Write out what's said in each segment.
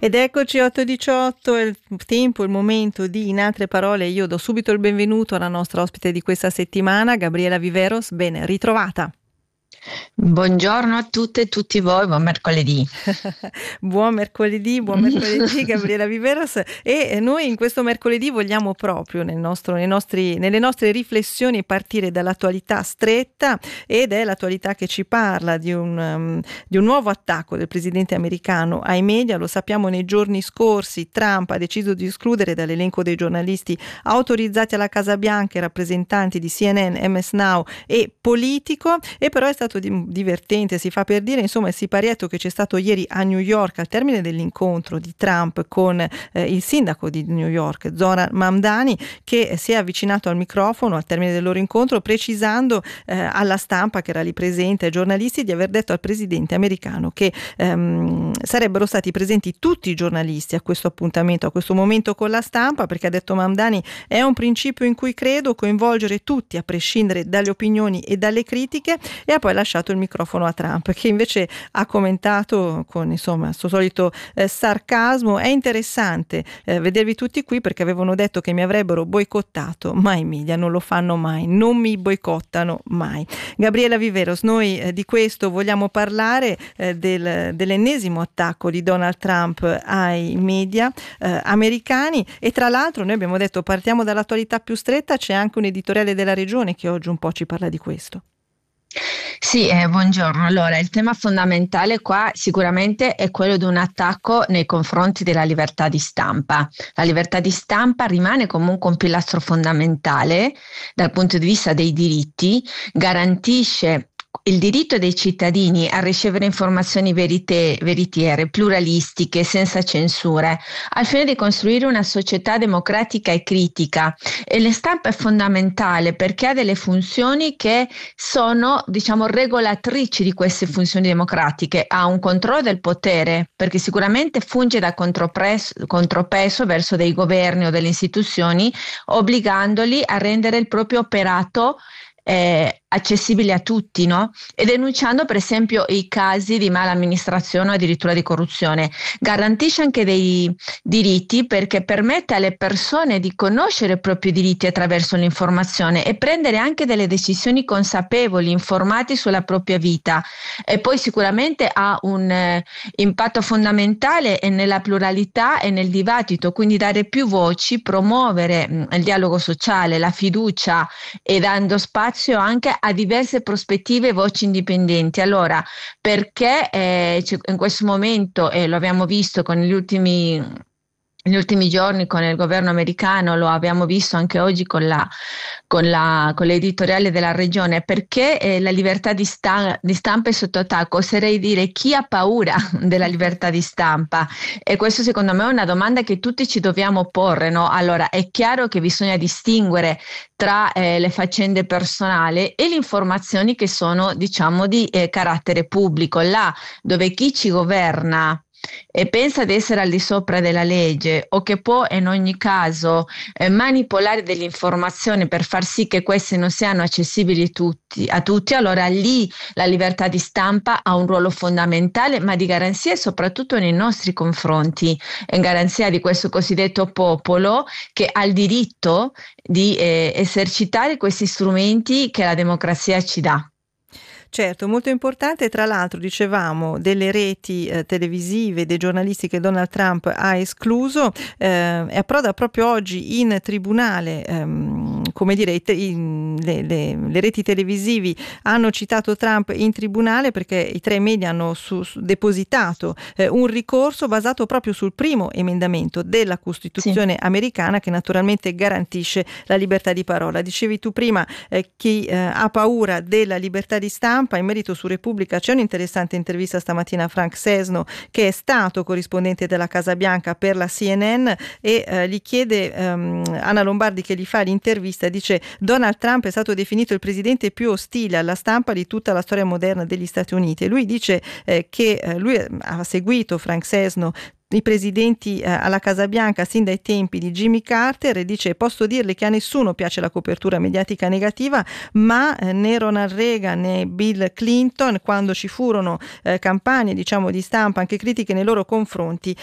Ed eccoci 8:18, è il tempo, il momento di In altre parole. Io do subito il benvenuto alla nostra ospite di questa settimana, Gabriela Viveros. Ben ritrovata. Buongiorno a tutte e tutti voi, buon mercoledì. Buon mercoledì Gabriela Viveros. E noi in questo mercoledì vogliamo proprio nelle nostre riflessioni partire dall'attualità stretta, ed è l'attualità che ci parla di un nuovo attacco del presidente americano ai media. Lo sappiamo, nei giorni scorsi Trump ha deciso di escludere dall'elenco dei giornalisti autorizzati alla Casa Bianca i rappresentanti di CNN, MS Now e Politico, e però è stato divertente, si fa per dire, insomma, il siparietto che c'è stato ieri a New York al termine dell'incontro di Trump con il sindaco di New York, Zohran Mamdani, che si è avvicinato al microfono al termine del loro incontro, precisando alla stampa che era lì presente, ai giornalisti, di aver detto al presidente americano che sarebbero stati presenti tutti i giornalisti a questo appuntamento, a questo momento con la stampa, perché, ha detto Mamdani, è un principio in cui credo, coinvolgere tutti a prescindere dalle opinioni e dalle critiche, e ha poi lasciato il microfono a Trump, che invece ha commentato con, insomma, il suo solito sarcasmo: è interessante vedervi tutti qui perché avevano detto che mi avrebbero boicottato, ma i media non lo fanno mai, non mi boicottano mai. Gabriela Viveros, noi di questo vogliamo parlare, dell'ennesimo attacco di Donald Trump ai media americani, e tra l'altro noi abbiamo detto partiamo dall'attualità più stretta, c'è anche un editoriale della Regione che oggi un po' ci parla di questo. Sì, buongiorno. Allora, il tema fondamentale qua sicuramente è quello di un attacco nei confronti della libertà di stampa. La libertà di stampa rimane comunque un pilastro fondamentale dal punto di vista dei diritti, garantisce il diritto dei cittadini a ricevere informazioni veritiere, pluralistiche, senza censure, al fine di costruire una società democratica e critica. E la stampa è fondamentale perché ha delle funzioni che sono, diciamo, regolatrici di queste funzioni democratiche. Ha un controllo del potere, perché sicuramente funge da contropeso verso dei governi o delle istituzioni, obbligandoli a rendere il proprio operato accessibile a tutti, no? E denunciando per esempio i casi di mala amministrazione o addirittura di corruzione. Garantisce anche dei diritti perché permette alle persone di conoscere i propri diritti attraverso l'informazione e prendere anche delle decisioni consapevoli, informati sulla propria vita. E poi sicuramente ha un impatto fondamentale nella pluralità e nel dibattito, quindi dare più voci, promuovere il dialogo sociale, la fiducia, e dando spazio anche a diverse prospettive e voci indipendenti. Allora, perché in questo momento, lo abbiamo visto negli ultimi giorni con il governo americano, lo abbiamo visto anche oggi con l'editoriale della Regione, perché la libertà di stampa è sotto attacco? Oserei dire, chi ha paura della libertà di stampa? E questo secondo me è una domanda che tutti ci dobbiamo porre, no? Allora, è chiaro che bisogna distinguere tra le faccende personali e le informazioni che sono, diciamo, di carattere pubblico, là dove chi ci governa e pensa di essere al di sopra della legge, o che può in ogni caso manipolare delle informazioni per far sì che queste non siano accessibili a tutti, allora lì la libertà di stampa ha un ruolo fondamentale, ma di garanzia soprattutto nei nostri confronti, in garanzia di questo cosiddetto popolo che ha il diritto di esercitare questi strumenti che la democrazia ci dà. Certo, molto importante. Tra l'altro, dicevamo, delle reti televisive, dei giornalisti che Donald Trump ha escluso, e approda proprio oggi in tribunale, come dire, le reti televisivi hanno citato Trump in tribunale perché i tre media hanno depositato un ricorso basato proprio sul primo emendamento della Costituzione americana, che naturalmente garantisce la libertà di parola. Dicevi tu prima, chi ha paura della libertà di stampa. In merito, su Repubblica c'è un'interessante intervista stamattina a Frank Sesno, che è stato corrispondente della Casa Bianca per la CNN, e gli chiede, Anna Lombardi che gli fa l'intervista, dice: Donald Trump è stato definito il presidente più ostile alla stampa di tutta la storia moderna degli Stati Uniti, e lui dice che lui ha seguito Frank Sesno i presidenti alla Casa Bianca sin dai tempi di Jimmy Carter, e dice: posso dirle che a nessuno piace la copertura mediatica negativa, ma né Ronald Reagan né Bill Clinton, quando ci furono campagne diciamo di stampa anche critiche nei loro confronti,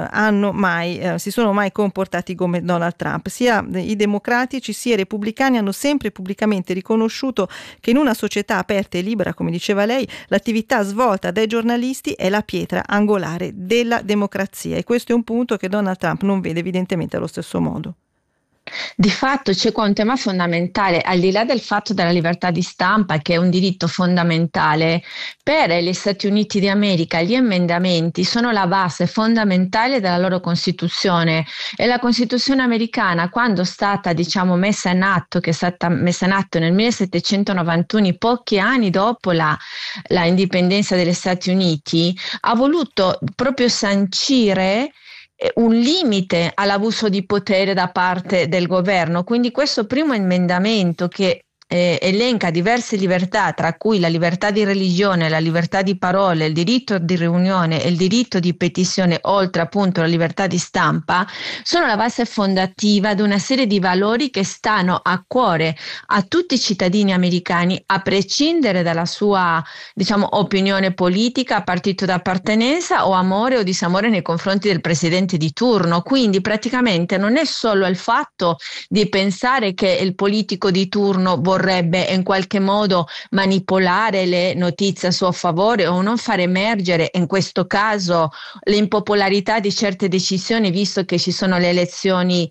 si sono mai comportati come Donald Trump. Sia i democratici sia i repubblicani hanno sempre pubblicamente riconosciuto che in una società aperta e libera, come diceva lei, l'attività svolta dai giornalisti è la pietra angolare della democrazia, e questo è un punto che Donald Trump non vede evidentemente allo stesso modo. Di fatto c'è qua un tema fondamentale, al di là del fatto della libertà di stampa, che è un diritto fondamentale per gli Stati Uniti d'America. Gli emendamenti sono la base fondamentale della loro Costituzione, e la Costituzione americana, quando è stata messa in atto, che è stata messa in atto nel 1791, pochi anni dopo la indipendenza degli Stati Uniti, ha voluto proprio sancire un limite all'abuso di potere da parte del governo. Quindi questo primo emendamento, che elenca diverse libertà, tra cui la libertà di religione, la libertà di parole, il diritto di riunione e il diritto di petizione, oltre appunto la libertà di stampa, sono la base fondativa di una serie di valori che stanno a cuore a tutti i cittadini americani, a prescindere dalla sua opinione politica, partito d'appartenenza o amore o disamore nei confronti del presidente di turno. Quindi praticamente non è solo il fatto di pensare che il politico di turno vorrebbe in qualche modo manipolare le notizie a suo favore o non far emergere in questo caso l'impopolarità di certe decisioni, visto che ci sono le elezioni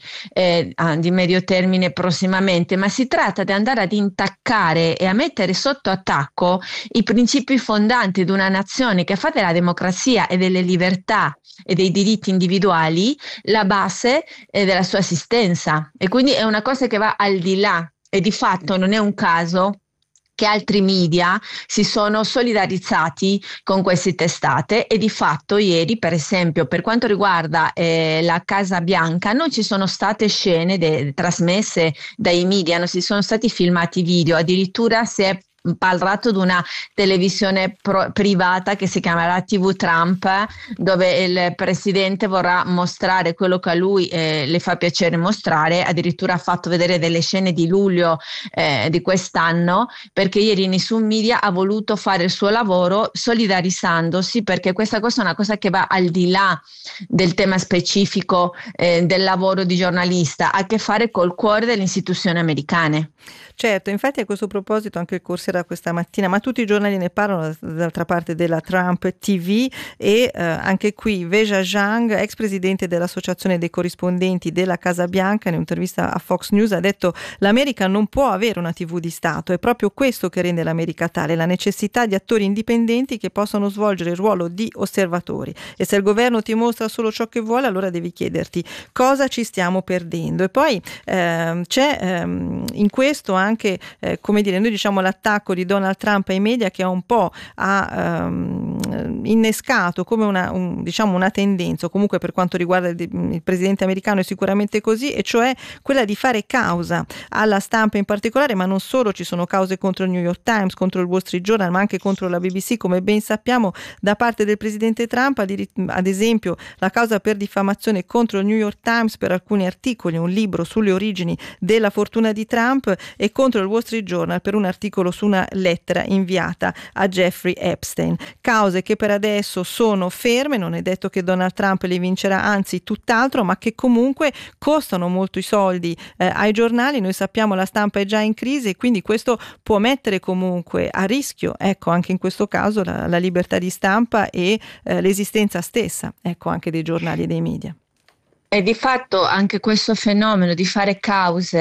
di medio termine prossimamente, ma si tratta di andare ad intaccare e a mettere sotto attacco i principi fondanti di una nazione che fa della democrazia e delle libertà e dei diritti individuali la base della sua esistenza. E quindi è una cosa che va al di là. E di fatto non è un caso che altri media si sono solidarizzati con queste testate, e di fatto ieri, per esempio, per quanto riguarda la Casa Bianca, non ci sono state scene trasmesse dai media, non si sono stati filmati video, addirittura si è parlato di una televisione privata che si chiamerà TV Trump, dove il presidente vorrà mostrare quello che a lui le fa piacere mostrare. Addirittura ha fatto vedere delle scene di luglio di quest'anno, perché ieri nessun media ha voluto fare il suo lavoro solidarizzandosi, perché questa cosa è una cosa che va al di là del tema specifico del lavoro di giornalista, ha a che fare col cuore delle istituzioni americane. Certo, infatti a questo proposito anche il Corriere questa mattina, ma tutti i giornali ne parlano d'altra parte della Trump TV, e anche qui Veja Zhang, ex presidente dell'Associazione dei corrispondenti della Casa Bianca, in un'intervista a Fox News ha detto: l'America non può avere una TV di Stato, è proprio questo che rende l'America tale, la necessità di attori indipendenti che possano svolgere il ruolo di osservatori, e se il governo ti mostra solo ciò che vuole, allora devi chiederti cosa ci stiamo perdendo. E poi c'è in questo anche noi diciamo l'attacco di Donald Trump ai media, che un po' ha innescato come una tendenza, o comunque per quanto riguarda il presidente americano è sicuramente così, e cioè quella di fare causa alla stampa in particolare, ma non solo. Ci sono cause contro il New York Times, contro il Wall Street Journal, ma anche contro la BBC, come ben sappiamo, da parte del presidente Trump. Ad esempio la causa per diffamazione contro il New York Times per alcuni articoli, un libro sulle origini della fortuna di Trump, e contro il Wall Street Journal per un articolo su una lettera inviata a Jeffrey Epstein. Cause che per adesso sono ferme, non è detto che Donald Trump le vincerà, anzi tutt'altro, ma che comunque costano molto i soldi ai giornali. Noi sappiamo la stampa è già in crisi, e quindi questo può mettere comunque a rischio, anche in questo caso la libertà di stampa e l'esistenza stessa, anche dei giornali e dei media. E di fatto anche questo fenomeno di fare cause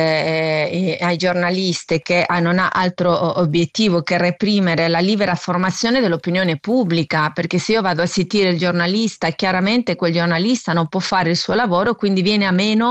ai giornalisti che non ha altro obiettivo che reprimere la libera formazione dell'opinione pubblica, perché se io vado a zittire il giornalista, chiaramente quel giornalista non può fare il suo lavoro, quindi viene a meno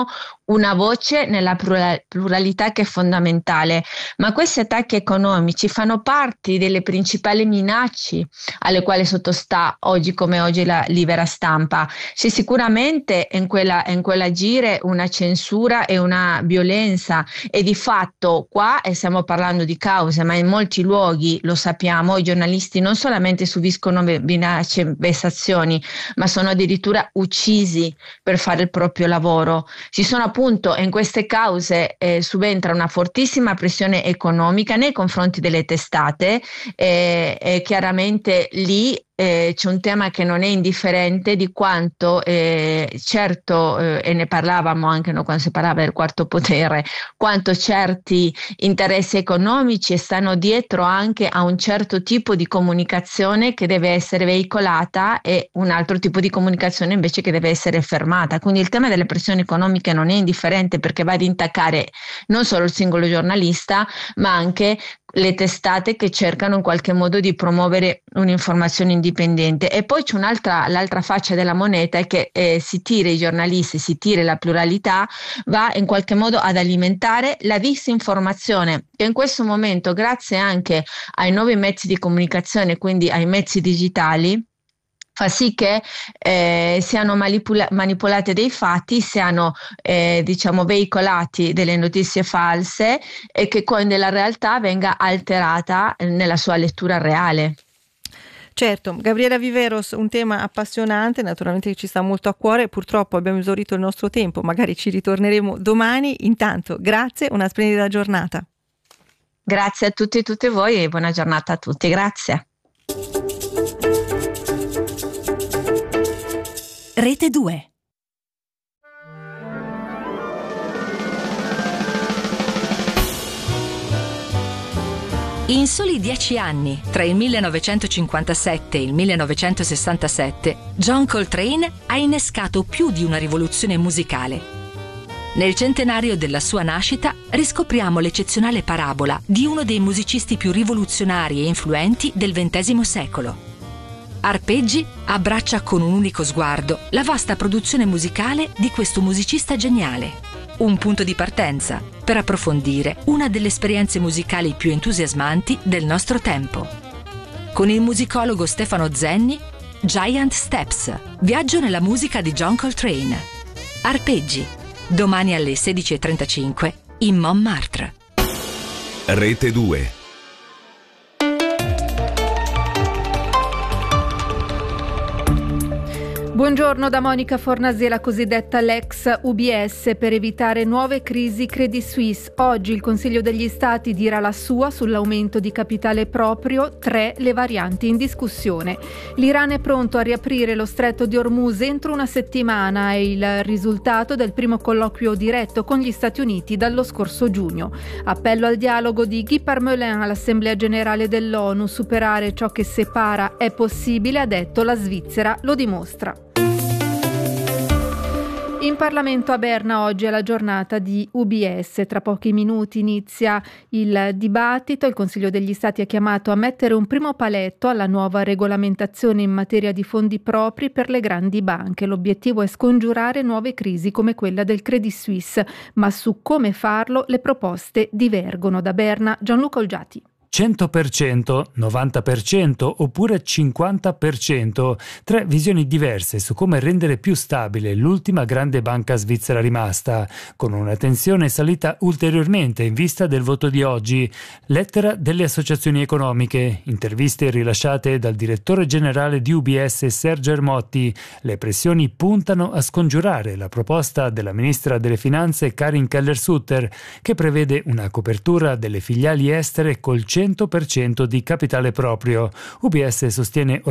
una voce nella pluralità che è fondamentale, ma questi attacchi economici fanno parte delle principali minacce alle quali sottostà oggi come oggi la libera stampa. C'è sicuramente in quell'agire una censura e una violenza, e di fatto qua stiamo parlando di cause, ma in molti luoghi, lo sappiamo, i giornalisti non solamente subiscono minacce, vessazioni, ma sono addirittura uccisi per fare il proprio lavoro. Ci sono appunto in queste cause subentra una fortissima pressione economica nei confronti delle testate, e chiaramente lì c'è un tema che non è indifferente di quanto certo, e ne parlavamo anche quando si parlava del quarto potere, quanto certi interessi economici stanno dietro anche a un certo tipo di comunicazione che deve essere veicolata e un altro tipo di comunicazione invece che deve essere fermata. Quindi il tema delle pressioni economiche non è indifferente, perché va ad intaccare non solo il singolo giornalista, ma anche le testate che cercano in qualche modo di promuovere un'informazione indipendente. E poi c'è l'altra faccia della moneta, è che si tira i giornalisti, si tira la pluralità, va in qualche modo ad alimentare la disinformazione, che in questo momento, grazie anche ai nuovi mezzi di comunicazione, quindi ai mezzi digitali, fa sì che siano manipolati dei fatti, siano veicolati delle notizie false, e che poi nella realtà venga alterata nella sua lettura reale. Certo, Gabriela Viveros, un tema appassionante, naturalmente che ci sta molto a cuore. Purtroppo abbiamo esaurito il nostro tempo, magari ci ritorneremo domani. Intanto grazie, una splendida giornata. Grazie a tutti e tutte voi e buona giornata a tutti, grazie. Rete 2. In soli 10 anni, tra il 1957 e il 1967, John Coltrane ha innescato più di una rivoluzione musicale. Nel centenario della sua nascita riscopriamo l'eccezionale parabola di uno dei musicisti più rivoluzionari e influenti del XX secolo. Arpeggi abbraccia con un unico sguardo la vasta produzione musicale di questo musicista geniale. Un punto di partenza per approfondire una delle esperienze musicali più entusiasmanti del nostro tempo. Con il musicologo Stefano Zenni, Giant Steps, viaggio nella musica di John Coltrane. Arpeggi, domani alle 16:35 in Montmartre. Rete 2. Buongiorno da Monica Fornasi, la cosiddetta Lex UBS per evitare nuove crisi Credit Suisse. Oggi il Consiglio degli Stati dirà la sua sull'aumento di capitale proprio, 3 le varianti in discussione. L'Iran è pronto a riaprire lo stretto di Hormuz entro una settimana, è il risultato del primo colloquio diretto con gli Stati Uniti dallo scorso giugno. Appello al dialogo di Guy Parmelin all'Assemblea Generale dell'ONU, superare ciò che separa è possibile, ha detto, la Svizzera lo dimostra. In Parlamento a Berna oggi è la giornata di UBS. Tra pochi minuti inizia il dibattito. Il Consiglio degli Stati è chiamato a mettere un primo paletto alla nuova regolamentazione in materia di fondi propri per le grandi banche. L'obiettivo è scongiurare nuove crisi come quella del Credit Suisse, ma su come farlo le proposte divergono. Da Berna, Gianluca Olgiati. 100%, 90% oppure 50%, 3 visioni diverse su come rendere più stabile l'ultima grande banca svizzera rimasta, con una tensione salita ulteriormente in vista del voto di oggi. Lettera delle associazioni economiche, interviste rilasciate dal direttore generale di UBS Sergio Ermotti. Le pressioni puntano a scongiurare la proposta della ministra delle Finanze Karin Keller-Sutter, che prevede una copertura delle filiali estere col 100% di capitale proprio. UBS sostiene